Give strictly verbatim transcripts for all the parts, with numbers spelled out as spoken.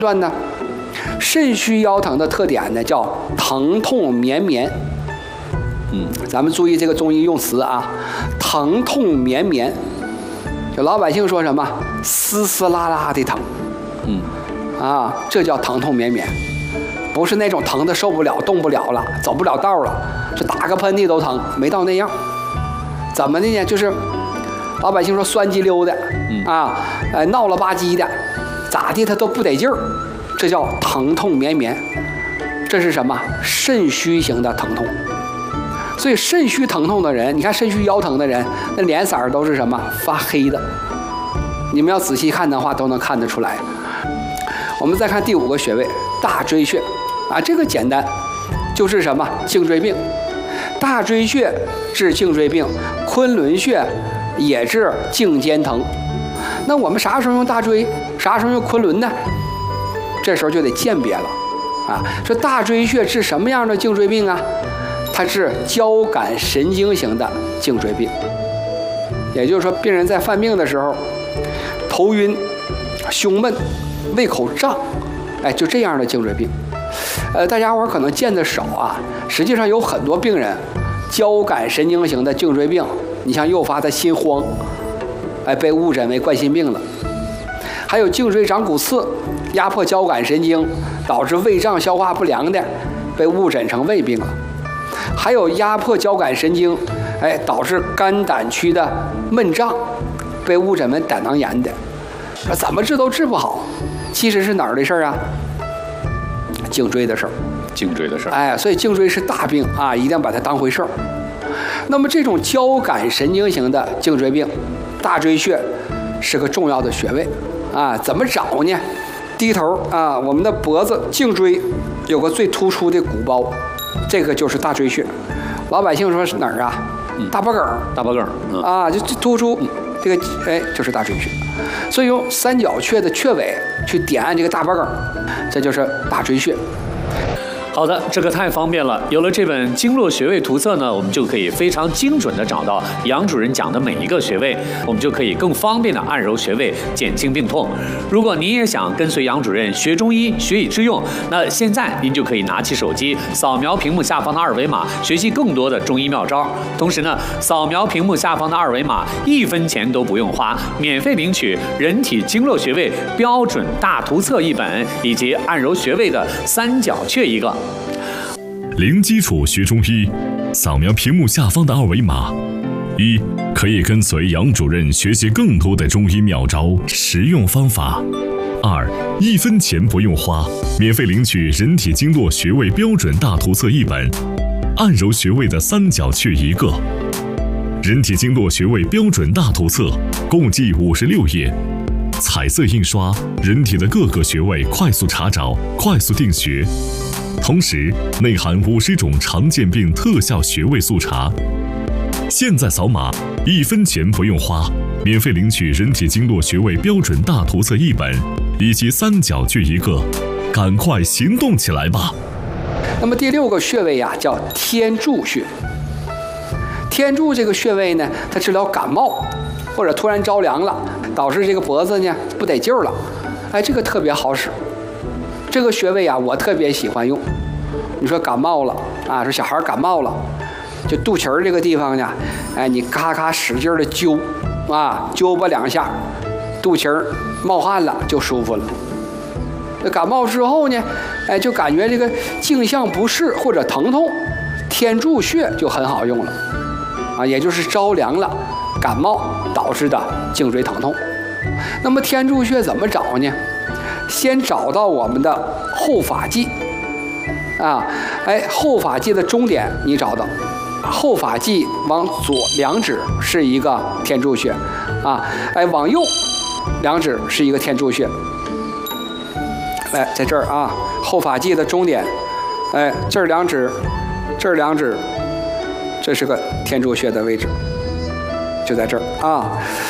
段呢，肾虚腰疼的特点呢叫疼痛绵绵。嗯，咱们注意这个中医用词啊，疼痛绵绵。就老百姓说什么丝丝拉拉的疼，嗯，啊，这叫疼痛绵绵，不是那种疼的受不了、动不了了、走不了道了，这打个喷嚏都疼，没到那样。怎么的呢？就是老百姓说酸鸡溜的，嗯、啊，呃，闹了吧唧的，咋地他都不得劲儿，这叫疼痛绵绵。这是什么？肾虚型的疼痛。所以肾虚疼痛的人，你看肾虚腰疼的人，那脸色都是什么？发黑的。你们要仔细看的话，都能看得出来。我们再看第五个穴位，大椎穴啊，这个简单，就是什么？颈椎病。大椎穴治颈椎病，昆仑穴也治颈肩疼。那我们啥时候用大椎？啥时候用昆仑呢？这时候就得鉴别了啊。说大椎穴治什么样的颈椎病啊？它是交感神经型的颈椎病，也就是说，病人在犯病的时候，头晕、胸闷、胃口胀，哎，就这样的颈椎病。呃，大家伙可能见得少啊，实际上有很多病人，交感神经型的颈椎病，你像诱发他心慌，哎，被误诊为冠心病了；还有颈椎长骨刺，压迫交感神经，导致胃胀、消化不良的，被误诊成胃病了。还有压迫交感神经，哎，导致肝胆区的闷胀，被误诊为胆囊炎的，说怎么治都治不好，其实是哪儿的事儿啊？颈椎的事儿， 颈椎的事儿。 哎，所以颈椎是大病啊，一定要把它当回事儿。那么这种交感神经型的颈椎病，大椎穴是个重要的穴位啊。怎么找呢？低头啊，我们的脖子颈椎有个最突出的鼓包。这个就是大椎穴，老百姓说是哪儿啊？嗯、大脖梗， 大脖梗、嗯、 啊，就突出这个，哎，就是大椎穴。所以用三角穴的穴位去点按这个大脖梗，这就是大椎穴。 好的，这个太方便了。有了这本经络穴位图册呢，我们就可以非常精准地找到杨主任讲的每一个穴位，我们就可以更方便地按揉穴位，减轻病痛。如果您也想跟随杨主任学中医，学以致用，那现在您就可以拿起手机，扫描屏幕下方的二维码，学习更多的中医妙招。同时呢，扫描屏幕下方的二维码，一分钱都不用花，免费领取人体经络穴位标准大图册一本，以及按揉穴位的三角穴一个。 零基础学中医，扫描屏幕下方的二维码，一可以跟随杨主任学习更多的中医妙招、实用方法；二一分钱不用花，免费领取人体经络穴位标准大图册一本，按揉穴位的三角穴一个。人体经络穴位标准大图册共计五十六页，彩色印刷，人体的各个穴位快速查找，快速定穴。同时内含五十种常见病特效穴位速查。现在扫码，一分钱不用花，免费领取人体经络穴位标准大图册一本，以及三角穴一个，赶快行动起来吧！ 那么第六个穴位呀、啊，叫天柱穴。天柱这个穴位呢，它治疗感冒或者突然着凉了，导致这个脖子呢不得劲儿了，哎，这个特别好使。这个穴位啊，我特别喜欢用。你说感冒了啊，说小孩感冒了，就肚脐儿这个地方呢，哎，你咔咔使劲的揪，啊，揪吧两下，肚脐儿冒汗了就舒服了。那感冒之后呢，哎，就感觉这个颈项不适或者疼痛，天柱穴就很好用了，啊，也就是着凉了、感冒导致的颈椎疼痛。那么天柱穴怎么找呢？先找到我们的后发际，啊，哎，后发际的中点你找到，后发际往左两指是一个天柱穴，啊，哎，往右两指是一个天柱穴。来，在这儿啊，后发际的中点，哎，这儿两指，这儿两指，这是个天柱穴的位置，就在这儿啊。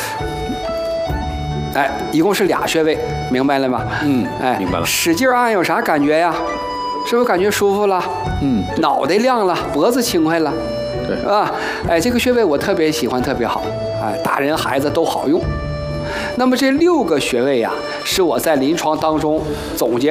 哎，一共是俩穴位，明白了吗？ 嗯， 哎， 明白了。 使劲按有啥感觉呀？是不是感觉舒服了？ 嗯， 脑袋亮了，脖子轻快了， 对啊，哎，这个穴位我特别喜欢，特别好，哎，大人孩子都好用。那那么这六个穴位呀、是我在临床当中总结